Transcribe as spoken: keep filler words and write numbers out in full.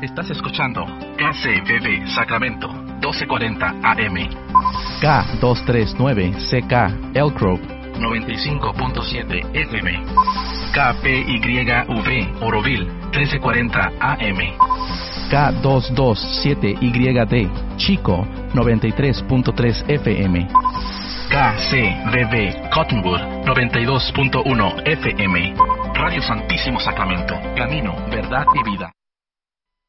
Estás escuchando K C B B Sacramento, doce cuarenta A M. K doscientos treinta y nueve C K Elk Grove, noventa y cinco punto siete F M. K P Y V Oroville, trece cuarenta A M. K doscientos veintisiete Y D Chico, noventa y tres punto tres F M. K C B B Cottonwood, noventa y dos punto uno F M. Radio Santísimo Sacramento, camino, verdad y vida.